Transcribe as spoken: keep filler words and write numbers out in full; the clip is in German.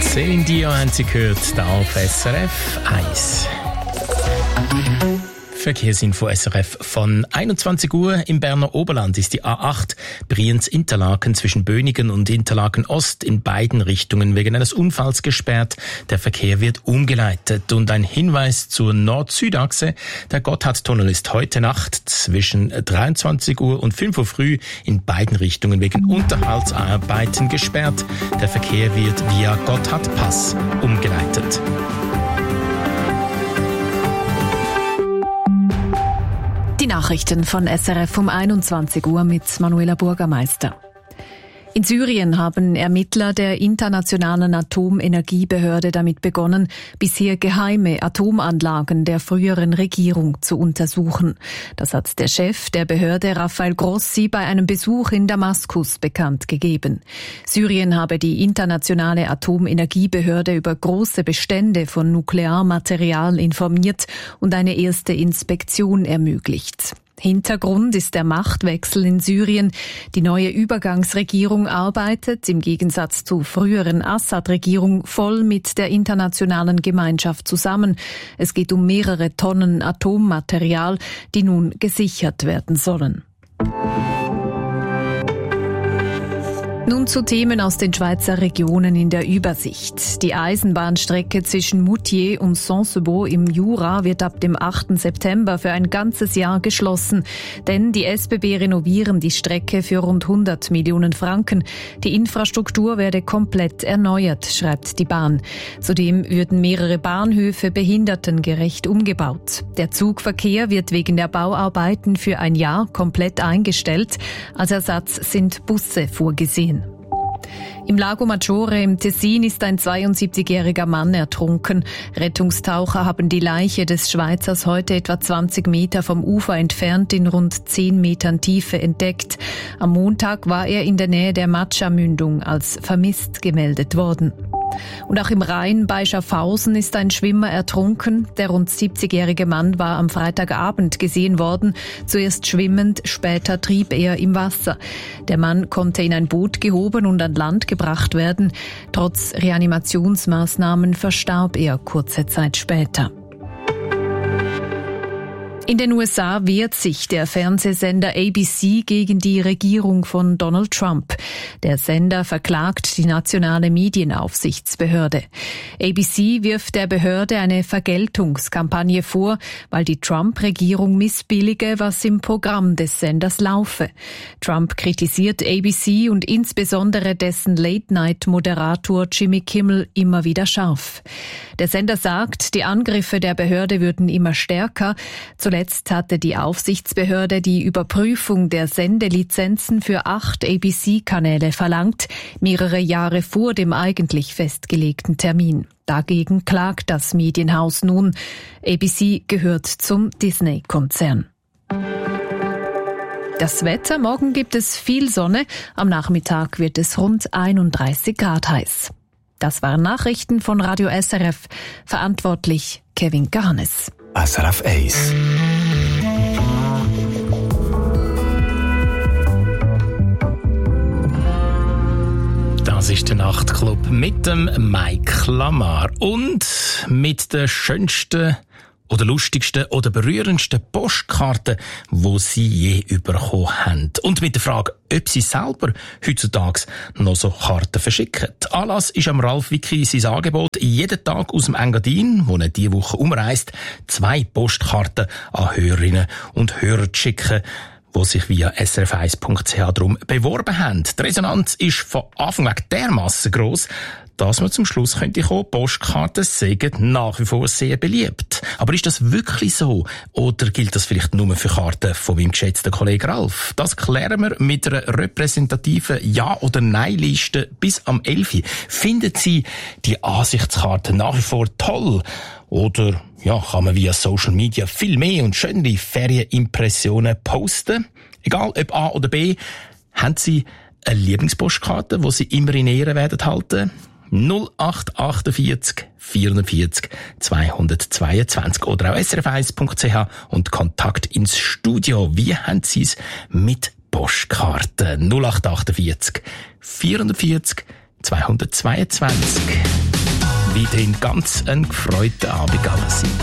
Céline Dion haben Sie gehört, da auf S R F eins. Verkehrsinfo S R F von einundzwanzig Uhr im Berner Oberland ist die A acht Brienz-Interlaken zwischen Bönigen und Interlaken Ost in beiden Richtungen wegen eines Unfalls gesperrt. Der Verkehr wird umgeleitet. Und ein Hinweis zur Nord-Süd-Achse. Der Gotthardtunnel ist heute Nacht zwischen dreiundzwanzig Uhr und fünf Uhr früh in beiden Richtungen wegen Unterhaltsarbeiten gesperrt. Der Verkehr wird via Gotthardpass umgeleitet. Die Nachrichten von S R F um einundzwanzig Uhr mit Manuela Bürgermeister. In Syrien haben Ermittler der Internationalen Atomenergiebehörde damit begonnen, bisher geheime Atomanlagen der früheren Regierung zu untersuchen. Das hat der Chef der Behörde Rafael Grossi bei einem Besuch in Damaskus bekannt gegeben. Syrien habe die Internationale Atomenergiebehörde über große Bestände von Nuklearmaterial informiert und eine erste Inspektion ermöglicht. Hintergrund ist der Machtwechsel in Syrien. Die neue Übergangsregierung arbeitet im Gegensatz zur früheren Assad-Regierung voll mit der internationalen Gemeinschaft zusammen. Es geht um mehrere Tonnen Atommaterial, die nun gesichert werden sollen. Nun zu Themen aus den Schweizer Regionen in der Übersicht. Die Eisenbahnstrecke zwischen Moutier und Saint-Sebaud im Jura wird ab dem achten September für ein ganzes Jahr geschlossen. Denn die S B B renovieren die Strecke für rund hundert Millionen Franken. Die Infrastruktur werde komplett erneuert, schreibt die Bahn. Zudem würden mehrere Bahnhöfe behindertengerecht umgebaut. Der Zugverkehr wird wegen der Bauarbeiten für ein Jahr komplett eingestellt. Als Ersatz sind Busse vorgesehen. Im Lago Maggiore im Tessin ist ein zweiundsiebzigjähriger Mann ertrunken. Rettungstaucher haben die Leiche des Schweizers heute etwa zwanzig Meter vom Ufer entfernt in rund zehn Metern Tiefe entdeckt. Am Montag war er in der Nähe der Matscha-Mündung als vermisst gemeldet worden. Und auch im Rhein bei Schaffhausen ist ein Schwimmer ertrunken. Der rund siebzigjährige Mann war am Freitagabend gesehen worden. Zuerst schwimmend, später trieb er im Wasser. Der Mann konnte in ein Boot gehoben und an Land gebracht werden. Trotz Reanimationsmaßnahmen verstarb er kurze Zeit später. In den U S A wehrt sich der Fernsehsender A B C gegen die Regierung von Donald Trump. Der Sender verklagt die nationale Medienaufsichtsbehörde. A B C wirft der Behörde eine Vergeltungskampagne vor, weil die Trump-Regierung missbillige, was im Programm des Senders laufe. Trump kritisiert A B C und insbesondere dessen Late-Night-Moderator Jimmy Kimmel immer wieder scharf. Der Sender sagt, die Angriffe der Behörde würden immer stärker. Zuletzt hatte die Aufsichtsbehörde die Überprüfung der Sendelizenzen für acht A B C-Kanäle verlangt, mehrere Jahre vor dem eigentlich festgelegten Termin. Dagegen klagt das Medienhaus nun. A B C gehört zum Disney-Konzern. Das Wetter, morgen gibt es viel Sonne, am Nachmittag wird es rund einunddreißig Grad heiß. Das waren Nachrichten von Radio S R F, verantwortlich Kevin Garnes. S R F eins. Das ist der Nachtclub mit dem Mike Lamar und mit der schönsten oder lustigsten oder berührendsten Postkarte, die Sie je bekommen haben. Und mit der Frage, ob Sie selber heutzutage noch so Karten verschicken. Anlass ist am Ralf Wicki sein Angebot, jeden Tag aus dem Engadin, wo er diese Woche umreist, zwei Postkarten an Hörerinnen und Hörer zu schicken, die sich via s r f eins punkt c h darum beworben haben. Die Resonanz ist von Anfang an dermassen gross, dass man zum Schluss könnte kommen, Postkarten sind nach wie vor sehr beliebt. Aber ist das wirklich so? Oder gilt das vielleicht nur für Karten von meinem geschätzten Kollegen Ralf? Das klären wir mit einer repräsentativen Ja- oder Nein-Liste bis am elf. Finden Sie die Ansichtskarte nach wie vor toll? Oder ja, kann man via Social Media viel mehr und schönere Ferienimpressionen posten? Egal ob A oder B, haben Sie eine Lieblingspostkarte, die Sie immer in Ehren werden halten? null acht achtundvierzig vierundvierzig zweihundertzweiundzwanzig oder auch s r f eins punkt c h und Kontakt ins Studio. Wie haben Sie es mit Postkarten? null acht achtundvierzig vierundvierzig zweihundertzweiundzwanzig. weiterhin ganz ein gefreuter Abend sein.